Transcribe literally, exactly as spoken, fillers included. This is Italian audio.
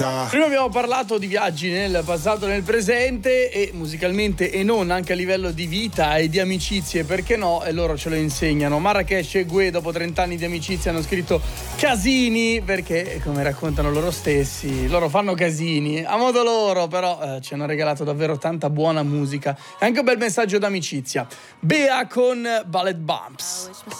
Prima abbiamo parlato di viaggi nel passato e nel presente e musicalmente e non, anche a livello di vita e di amicizie, perché no? E loro ce lo insegnano. Marrakesh e Gue dopo trenta anni di amicizia hanno scritto casini, perché come raccontano loro stessi, loro fanno casini a modo loro, però eh, ci hanno regalato davvero tanta buona musica e anche un bel messaggio d'amicizia. Bea con Ballet Bumps.